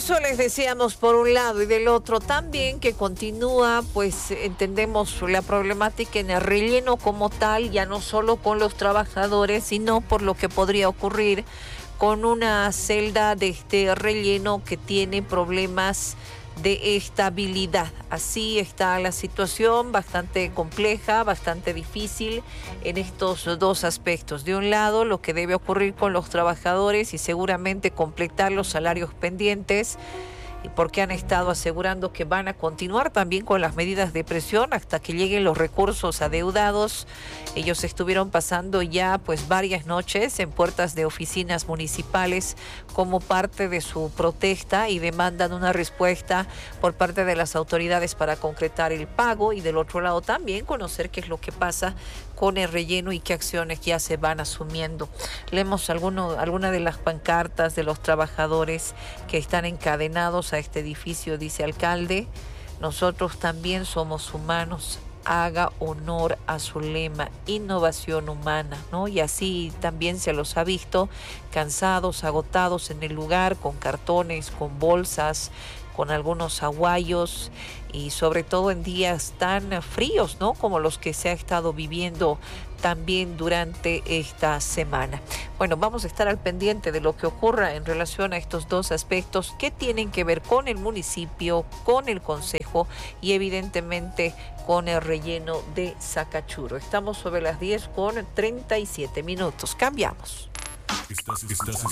Eso les decíamos por un lado, y del otro también que continúa, pues entendemos la problemática en el relleno como tal, ya no solo con los trabajadores, sino por lo que podría ocurrir con una celda de este relleno que tiene problemas de estabilidad. Así está la situación, bastante compleja, bastante difícil en estos dos aspectos. De un lado, lo que debe ocurrir con los trabajadores y seguramente completar los salarios pendientes, y porque han estado asegurando que van a continuar también con las medidas de presión hasta que lleguen los recursos adeudados. Ellos estuvieron pasando ya pues varias noches en puertas de oficinas municipales como parte de su protesta y demandan una respuesta por parte de las autoridades para concretar el pago, y del otro lado también conocer qué es lo que pasa con el relleno y qué acciones ya se van asumiendo. Leemos alguna de las pancartas de los trabajadores que están encadenados a este edificio. Dice: alcalde, nosotros también somos humanos, haga honor a su lema, innovación humana, ¿no? Y así también se los ha visto cansados, agotados en el lugar, con cartones, con bolsas, con algunos aguayos, y sobre todo en días tan fríos, ¿no?, como los que se ha estado viviendo también durante esta semana. Bueno, vamos a estar al pendiente de lo que ocurra en relación a estos dos aspectos que tienen que ver con el municipio, con el consejo y evidentemente con el relleno de Sacachuro. Estamos sobre las 10:37. Cambiamos. Estás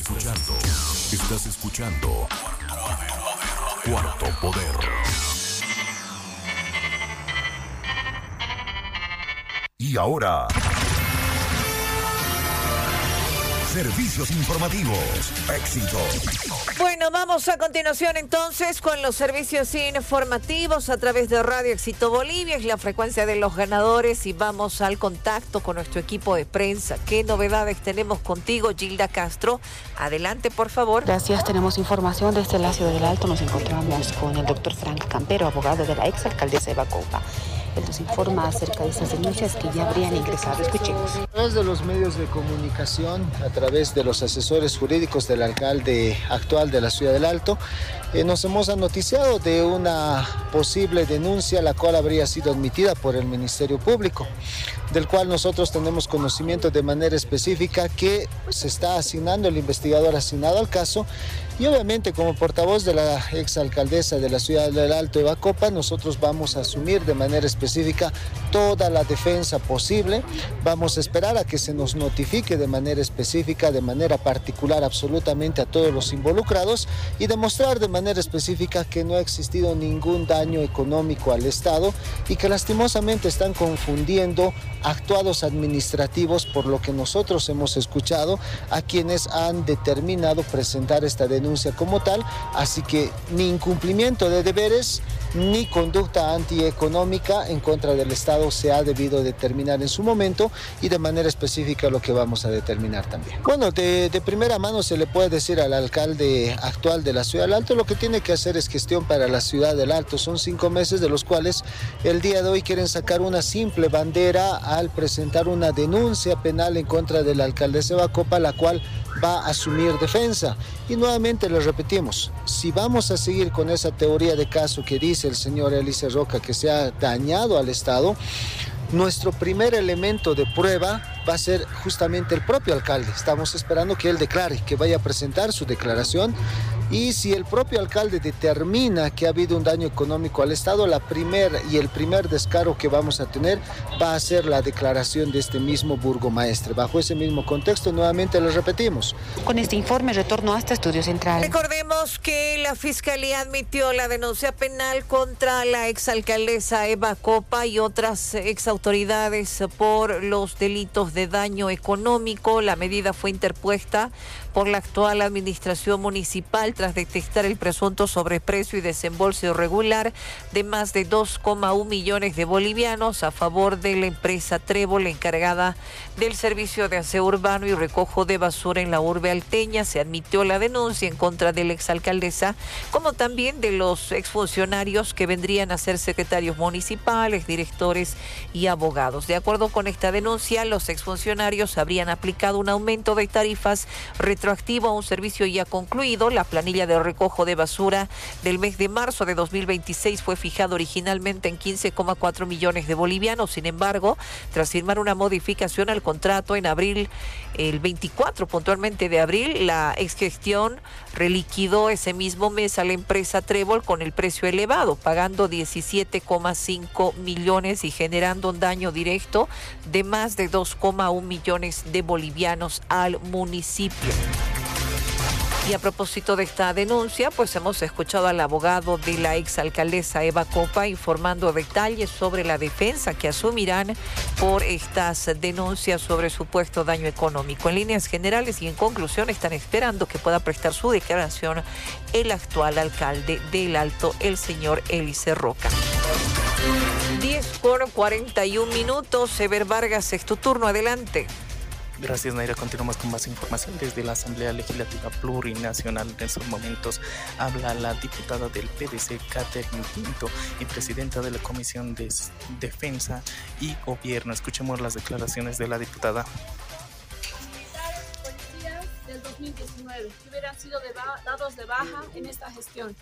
escuchando Cuarto Poder. Y ahora, servicios informativos. Éxito. Bueno, vamos a continuación entonces con los servicios informativos a través de Radio Éxito Bolivia. Es la frecuencia de los ganadores y vamos al contacto con nuestro equipo de prensa. ¿Qué novedades tenemos contigo, Gilda Castro? Adelante, por favor. Gracias, tenemos información desde la Ciudad del Alto. Nos encontramos con el doctor Frank Campero, abogado de la exalcaldesa Eva Copa. Él nos informa acerca de esas denuncias que ya habrían ingresado. Escuchemos. A través de los medios de comunicación, a través de los asesores jurídicos del alcalde actual de la Ciudad del Alto, nos hemos noticiado de una posible denuncia, la cual habría sido admitida por el Ministerio Público, del cual nosotros tenemos conocimiento de manera específica que se está asignando el investigador asignado al caso. Y obviamente, como portavoz de la exalcaldesa de la Ciudad del Alto, Eva Copa, nosotros vamos a asumir de manera específica toda la defensa posible. Vamos a esperar a que se nos notifique de manera específica, de manera particular, absolutamente a todos los involucrados, y demostrar de manera específica que no ha existido ningún daño económico al Estado y que lastimosamente están confundiendo actuados administrativos, por lo que nosotros hemos escuchado a quienes han determinado presentar esta denuncia como tal. Así que ni incumplimiento de deberes ni conducta antieconómica en contra del Estado se ha debido determinar en su momento, y de manera específica lo que vamos a determinar también. Bueno, de primera mano se le puede decir al alcalde actual de la Ciudad del Alto: lo que tiene que hacer es gestión para la Ciudad del Alto. Son 5 meses de los cuales el día de hoy quieren sacar una simple bandera al presentar una denuncia penal en contra de la alcaldesa Eva Copa, la cual va a asumir defensa. Y nuevamente les repetimos, si vamos a seguir con esa teoría de caso que dice el señor Elise Roca que se ha dañado al Estado, nuestro primer elemento de prueba va a ser justamente el propio alcalde. Estamos esperando que él declare, que vaya a presentar su declaración, y si el propio alcalde determina que ha habido un daño económico al Estado, el primer descaro que vamos a tener va a ser la declaración de este mismo burgomaestre. Bajo ese mismo contexto, nuevamente les repetimos. Con este informe retorno hasta Estudio Central. Recordemos que la Fiscalía admitió la denuncia penal contra la exalcaldesa Eva Copa y otras exautoridades por los delitos de daño económico. La medida fue interpuesta por la actual administración municipal tras detectar el presunto sobreprecio y desembolso irregular de más de 2,1 millones de bolivianos a favor de la empresa Trébol, encargada del servicio de aseo urbano y recojo de basura en la urbe alteña. Se admitió la denuncia en contra de la exalcaldesa, como también de los exfuncionarios que vendrían a ser secretarios municipales, directores y abogados. De acuerdo con esta denuncia, los exfuncionarios habrían aplicado un aumento de tarifas, retroactivo a un servicio ya concluido. La planilla de recojo de basura del mes de marzo de 2026 fue fijada originalmente en 15,4 millones de bolivianos. Sin embargo, tras firmar una modificación al contrato en abril, el 24 puntualmente de abril, la exgestión reliquidó ese mismo mes a la empresa Trébol con el precio elevado, pagando 17,5 millones y generando un daño directo de más de 2,1 millones de bolivianos al municipio. Y a propósito de esta denuncia, pues hemos escuchado al abogado de la exalcaldesa Eva Copa informando detalles sobre la defensa que asumirán por estas denuncias sobre supuesto daño económico. En líneas generales y en conclusión, están esperando que pueda prestar su declaración el actual alcalde del Alto, el señor Elice Roca. 10:41. Eber Vargas, es tu turno, adelante. Gracias, Naira. Continuamos con más información desde la Asamblea Legislativa Plurinacional. En estos momentos habla la diputada del PDC, Catherine Pinto, y presidenta de la Comisión de Defensa y Gobierno. Escuchemos las declaraciones de la diputada. Policías del 2019 que hubieran sido dados de baja en esta gestión.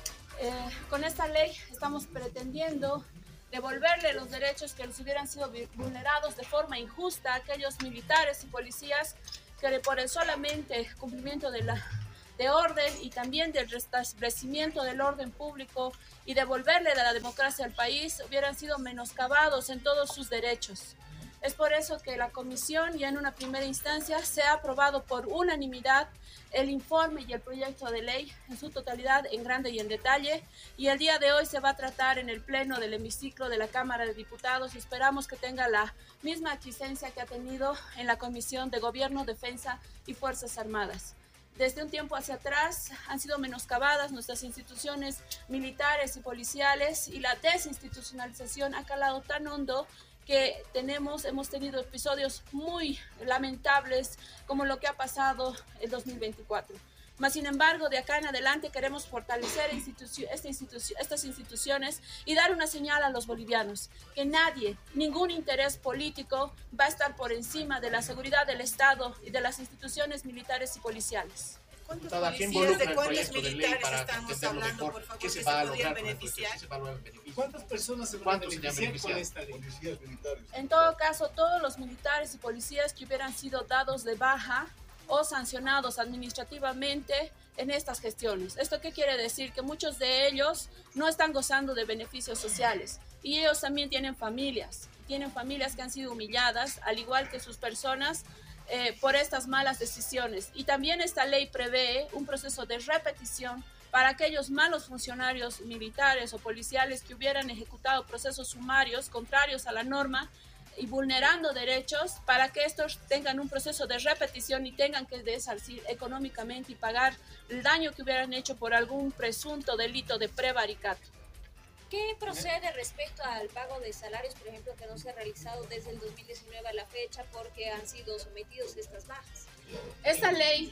Con esta ley estamos pretendiendo devolverle los derechos que les hubieran sido vulnerados de forma injusta a aquellos militares y policías que por el solamente cumplimiento de orden y también del restablecimiento del orden público y devolverle la democracia al país hubieran sido menoscabados en todos sus derechos. Es por eso que la comisión ya en una primera instancia se ha aprobado por unanimidad el informe y el proyecto de ley en su totalidad, en grande y en detalle, y el día de hoy se va a tratar en el pleno del hemiciclo de la Cámara de Diputados. Esperamos que tenga la misma aquiescencia que ha tenido en la Comisión de Gobierno, Defensa y Fuerzas Armadas. Desde un tiempo hacia atrás han sido menoscabadas nuestras instituciones militares y policiales, y la desinstitucionalización ha calado tan hondo que hemos tenido episodios muy lamentables como lo que ha pasado en 2024. Mas, sin embargo, de acá en adelante queremos fortalecer estas instituciones y dar una señal a los bolivianos que nadie, ningún interés político va a estar por encima de la seguridad del Estado y de las instituciones militares y policiales. ¿Cuántos policías, de cuántos militares estamos hablando, por favor, que se podrían beneficiar? ¿Cuántas personas se van a beneficiar con esta ley? En todo caso, todos los militares y policías que hubieran sido dados de baja o sancionados administrativamente en estas gestiones. ¿Esto qué quiere decir? Que muchos de ellos no están gozando de beneficios sociales y ellos también tienen familias que han sido humilladas, al igual que sus personas, por estas malas decisiones. Y también esta ley prevé un proceso de repetición para aquellos malos funcionarios militares o policiales que hubieran ejecutado procesos sumarios contrarios a la norma y vulnerando derechos, para que estos tengan un proceso de repetición y tengan que desarcir económicamente y pagar el daño que hubieran hecho por algún presunto delito de prevaricato. ¿Qué procede respecto al pago de salarios, por ejemplo, que no se ha realizado desde el 2019 a la fecha porque han sido sometidos a estas bajas? Esta ley,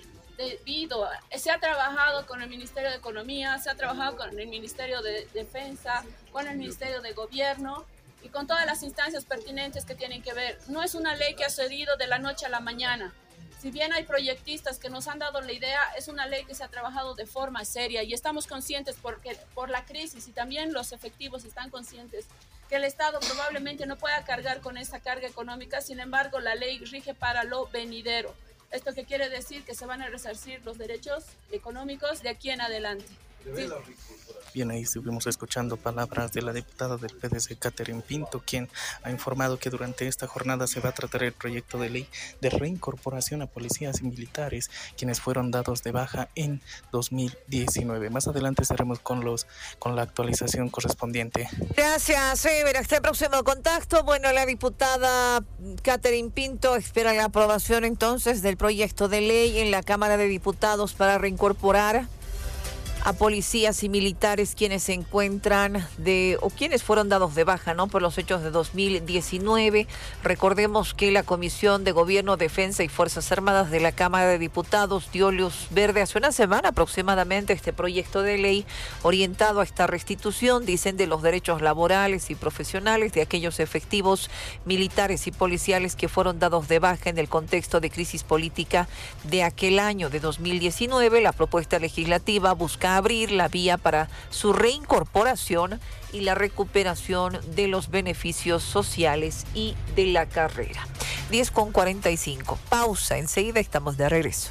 se ha trabajado con el Ministerio de Economía, se ha trabajado con el Ministerio de Defensa, con el Ministerio de Gobierno y con todas las instancias pertinentes que tienen que ver. No es una ley que ha sucedido de la noche a la mañana. Si bien hay proyectistas que nos han dado la idea, es una ley que se ha trabajado de forma seria y estamos conscientes porque por la crisis y también los efectivos están conscientes que el Estado probablemente no pueda cargar con esa carga económica. Sin embargo, la ley rige para lo venidero. ¿Esto qué quiere decir? Que se van a resarcir los derechos económicos de aquí en adelante. Sí. Bien, ahí estuvimos escuchando palabras de la diputada del PDC, Catherine Pinto, quien ha informado que durante esta jornada se va a tratar el proyecto de ley de reincorporación a policías y militares quienes fueron dados de baja en 2019. Más adelante estaremos con la actualización correspondiente. Gracias, Eber. Hasta el próximo contacto. Bueno, la diputada Catherine Pinto espera la aprobación entonces del proyecto de ley en la Cámara de Diputados para reincorporar a policías y militares quienes se encuentran quienes fueron dados de baja, ¿no?, por los hechos de 2019. Recordemos que la Comisión de Gobierno, Defensa y Fuerzas Armadas de la Cámara de Diputados dio luz verde hace una semana aproximadamente este proyecto de ley orientado a esta restitución, dicen, de los derechos laborales y profesionales de aquellos efectivos militares y policiales que fueron dados de baja en el contexto de crisis política de aquel año de 2019. La propuesta legislativa busca abrir la vía para su reincorporación y la recuperación de los beneficios sociales y de la carrera. 10:45. Pausa. Enseguida estamos de regreso.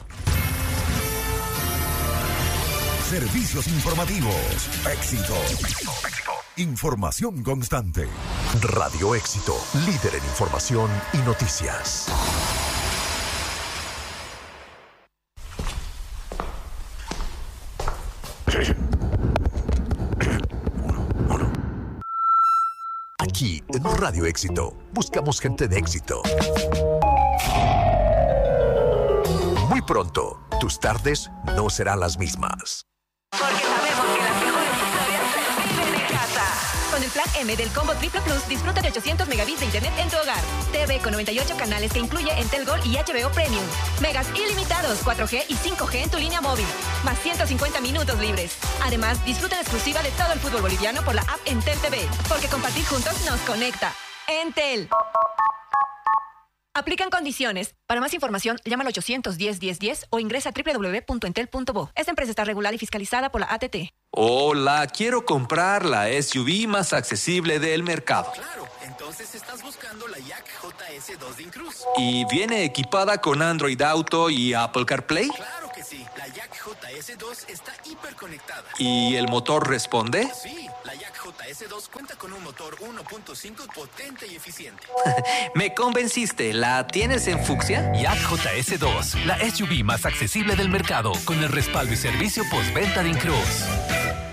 Servicios informativos. Éxito. Información constante. Radio Éxito. Líder en información y noticias. Aquí en Radio Éxito buscamos gente de éxito. Muy pronto, tus tardes no serán las mismas. Porque sabemos que las mejores historias se viven en casa. Con el plan M del Combo Triple Plus, disfruta de 800 megabits de internet en tu hogar. TV con 98 canales que incluye Entel Gold y HBO Premium. Megas ilimitados, 4G y 5G en tu línea móvil. Más 150 minutos libres. Además, disfruta en exclusiva de todo el fútbol boliviano por la app Entel TV. Porque compartir juntos nos conecta. Entel. Aplican condiciones. Para más información, llama al 810-1010 o ingresa a www.entel.bo. Esta empresa está regulada y fiscalizada por la ATT. Hola, quiero comprar la SUV más accesible del mercado. Claro, entonces estás buscando la Yak JS2 de Incruz. ¿Y viene equipada con Android Auto y Apple CarPlay? Claro que sí, la Yak JS2 está hiperconectada. ¿Y el motor responde? Sí, la Yak JS2 cuenta con un motor 1.5 potente y eficiente. Me convenciste, ¿la tienes en fucsia? Yak JS2, la SUV más accesible del mercado, con el respaldo y servicio postventa de Incruz.